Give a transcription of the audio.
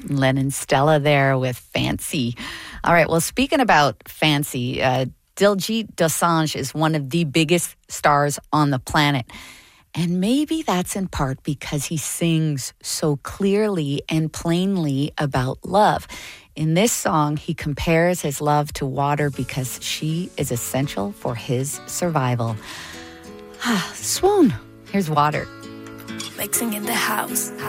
Lennon Stella there with Fancy. All right, well, speaking about Fancy, Diljit Dosanjh is one of the biggest stars on the planet. And maybe that's in part because he sings so clearly and plainly about love. In this song, he compares his love to water because she is essential for his survival. Swoon. Here's Water. Mixing in the house.